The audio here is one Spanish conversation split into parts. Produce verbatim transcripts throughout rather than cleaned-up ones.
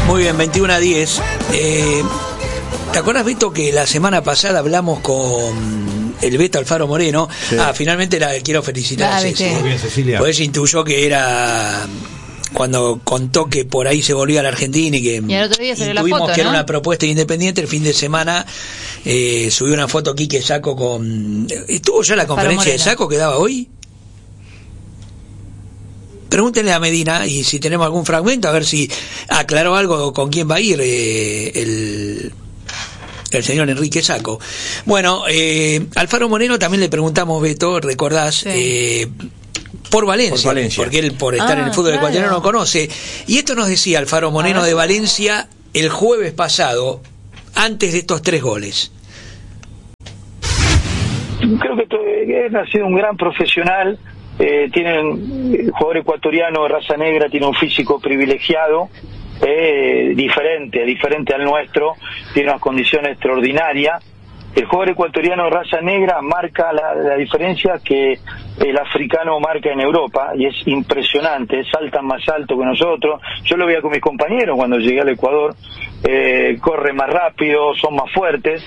Muy bien, veintiuno a diez. Eh, ¿Te acuerdas, Beto, que la semana pasada hablamos con el Beto Alfaro Moreno? Sí. Ah, finalmente la quiero felicitar ah, a Ceci. Muy bien, Cecilia. Pues intuyó que era cuando contó que por ahí se volvía a la Argentina y que y el otro día se tuvimos la foto, que ¿no? era una propuesta independiente. El fin de semana eh, subió una foto Quique Sacco con... ¿Estuvo ya la conferencia de Sacco que daba hoy? Pregúntenle a Medina y si tenemos algún fragmento, a ver si aclaró algo con quién va a ir eh, el, el señor Enrique Sacco. Bueno, eh, Alfaro Moreno también le preguntamos, Beto, recordás, sí. eh, por Valencia, por Valencia, porque él por estar ah, en el fútbol claro. ecuatoriano no conoce. Y esto nos decía Alfaro Moreno de Valencia el jueves pasado, antes de estos tres goles. Creo que él ha sido un gran profesional. Eh, tienen el jugador ecuatoriano de raza negra, tiene un físico privilegiado, eh, diferente, diferente al nuestro, tiene unas condiciones extraordinarias. El jugador ecuatoriano de raza negra marca la, la diferencia que el africano marca en Europa, y es impresionante, saltan más alto que nosotros. Yo lo veía con mis compañeros cuando llegué al Ecuador, eh, corren más rápido, son más fuertes.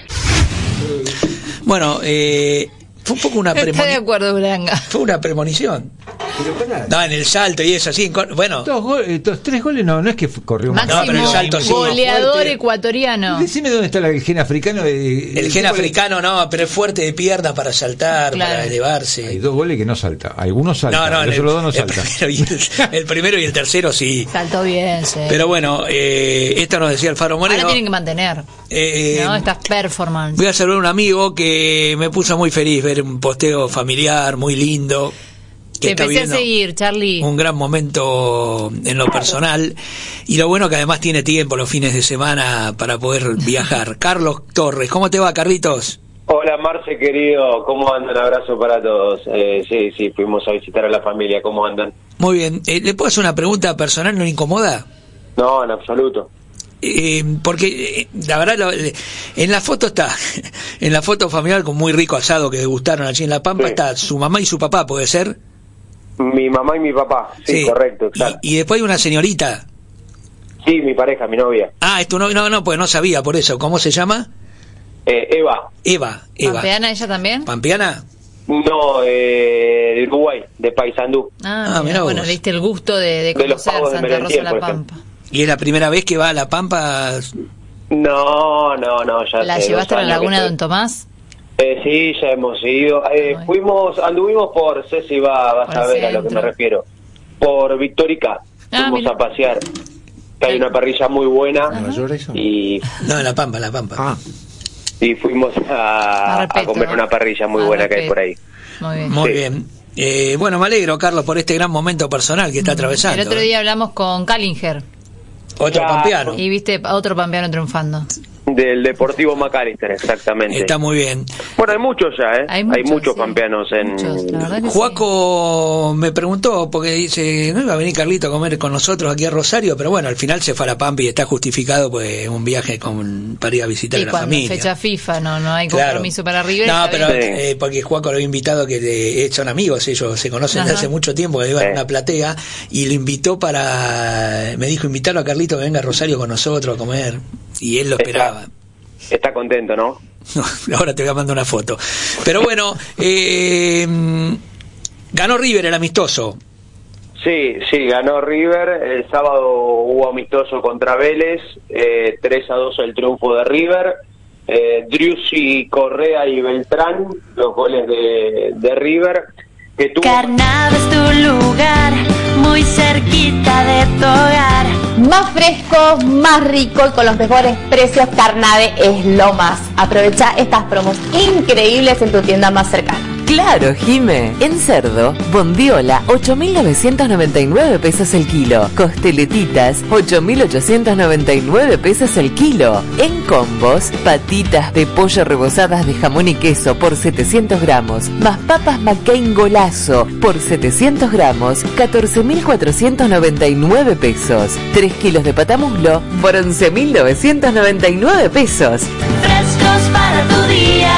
Bueno, eh... fue un poco una premonición. Estoy de acuerdo, Branga. Fue una premonición. No, en el salto y eso, así. Bueno. Dos goles, estos tres goles no, no es que corrió más. Máximo no, pero el salto sí. Goleador Fuerte. Ecuatoriano. Decime dónde está el gen africano. De, el gen africano no, pero es fuerte de pierna para saltar, claro. para elevarse. Hay dos goles que no salta. Algunos saltan, no, no, el, los dos no saltan. El, el, el primero y el tercero sí. Saltó bien, sí. Pero bueno, eh, esto nos decía Alfaro Moreno. Ahora tienen que mantener eh, ¿no? estas performances. Voy a saludar a un amigo que me puso muy feliz ver un posteo familiar muy lindo. Te empecé a seguir, Charlie. Un gran momento en lo personal. Y lo bueno que además tiene tiempo los fines de semana para poder viajar. Carlos Torres, ¿cómo te va, Carlitos? Hola, Marce, querido. ¿Cómo andan? Abrazo para todos. Eh, sí, sí, fuimos a visitar a la familia. ¿Cómo andan? Muy bien. Eh, ¿Le puedo hacer una pregunta personal? ¿No le incomoda? No, en absoluto. Eh, porque eh, la verdad lo, eh, en la foto está en la foto familiar con muy rico asado que degustaron allí en La Pampa, sí. Está su mamá y su papá, ¿puede ser? Mi mamá y mi papá, sí, sí. Correcto, exacto. Y, y después hay una señorita. Sí, mi pareja, mi novia. Ah, esto no, no, no, pues no sabía por eso. ¿Cómo se llama? Eh, Eva. Eva, Eva. ¿Pampeana ella también? ¿Pampeana? No, eh, de Uruguay, de Paysandú. Ah, ah mira, bueno, le diste el gusto de, de conocer de Santa Rosa La Pampa. ¿Y es la primera vez que va a La Pampa? No, no, no, ya ¿La llevaste a la Laguna de Don Tomás? Eh, sí, ya hemos ido. Eh, fuimos, anduvimos por, sé si va, vas a ver a lo que me refiero, por Victorica. Ah, fuimos mira. a pasear. Que hay una parrilla muy buena. ¿Nueva York eso? Y... No, en La Pampa, en La Pampa. Ah. Y fuimos a, a comer una parrilla muy a buena respeto. Que hay por ahí. Muy bien. Muy sí. bien. Eh, bueno, me alegro, Carlos, por este gran momento personal que está atravesando. El otro día hablamos con Callinger. Otro ya. pampeano. Y viste a otro pampeano triunfando. Del Deportivo McAllister, exactamente. Está muy bien. Bueno, hay muchos ya, ¿eh? Hay muchos, hay muchos sí. pampeanos en... Muchos, Juaco sí. me preguntó, porque dice, no iba a venir Carlito a comer con nosotros aquí a Rosario, pero bueno, al final se fue a La Pampa y está justificado pues un viaje con, para ir a visitar sí, a la familia. Fecha FIFA, no no hay compromiso claro. para River. No, pero sí. eh, porque Juaco lo había invitado, que de, son amigos, ellos se conocen desde hace mucho tiempo, que iban sí. a una platea, y lo invitó para, me dijo, invitarlo a Carlito que venga a Rosario con nosotros a comer, y él lo esperaba. Está. Está contento, ¿no? Ahora te voy a mandar una foto. Pero bueno, eh, ganó River el amistoso. Sí, sí, ganó River. El sábado hubo amistoso contra Vélez. Eh, tres a dos el triunfo de River. Eh, Driussi, Correa y Beltrán, los goles de, de River. Que tuvo... Carnave es tu lugar, muy cerquita de tu hogar. Más fresco, más rico y con los mejores precios, Carnave es lo más. Aprovecha estas promos increíbles en tu tienda más cercana. Claro, Jime. En cerdo, bondiola, ocho mil novecientos noventa y nueve pesos el kilo. Costeletitas, ocho mil ochocientos noventa y nueve pesos el kilo. En combos, patitas de pollo rebozadas de jamón y queso por setecientos gramos, más papas McCain Golazo por setecientos gramos, catorce mil cuatrocientos noventa y nueve pesos. tres kilos de patamuslo por once mil novecientos noventa y nueve pesos. Frescos para tu día,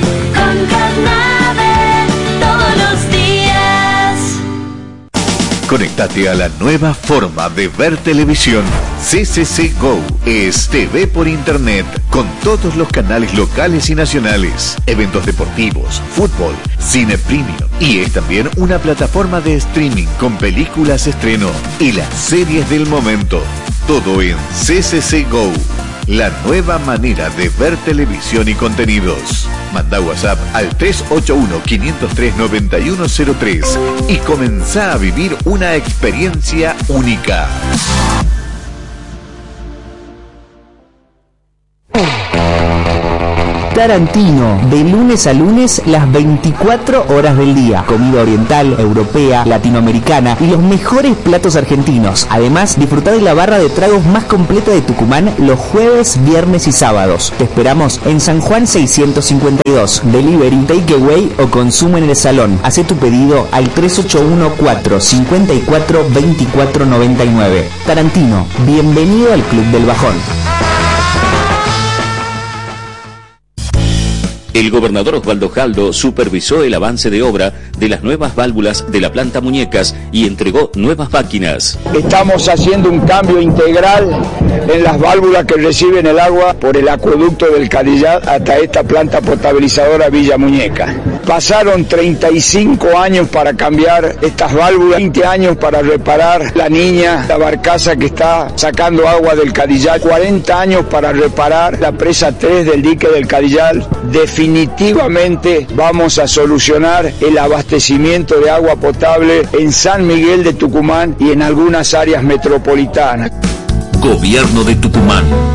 con Carnave todos los días. Conectate a la nueva forma de ver televisión. C C C Go es T V por internet con todos los canales locales y nacionales, eventos deportivos, fútbol, cine premium y es también una plataforma de streaming con películas estreno y las series del momento. Todo en C C C Go. La nueva manera de ver televisión y contenidos. Manda WhatsApp al tres ocho uno, cinco cero tres, nueve uno cero tres y comenzá a vivir una experiencia única. Tarantino, de lunes a lunes, las veinticuatro horas del día. Comida oriental, europea, latinoamericana y los mejores platos argentinos. Además, disfruta de la barra de tragos más completa de Tucumán los jueves, viernes y sábados. Te esperamos en San Juan seiscientos cincuenta y dos. Delivery, takeaway o consumo en el salón. Hacé tu pedido al tres ocho uno, cuatro cinco cuatro, dos cuatro nueve nueve. Tarantino, bienvenido al Club del Bajón. El gobernador Osvaldo Jaldo supervisó el avance de obra de las nuevas válvulas de la planta Muñecas y entregó nuevas máquinas. Estamos haciendo un cambio integral en las válvulas que reciben el agua por el acueducto del Cadillat hasta esta planta potabilizadora Villa Muñeca. Pasaron treinta y cinco años para cambiar estas válvulas, veinte años para reparar la niña, la barcaza que está sacando agua del Cadillat, cuarenta años para reparar la presa tres del dique del Cadillat. Definitivamente vamos a solucionar el abastecimiento de agua potable en San Miguel de Tucumán y en algunas áreas metropolitanas. Gobierno de Tucumán.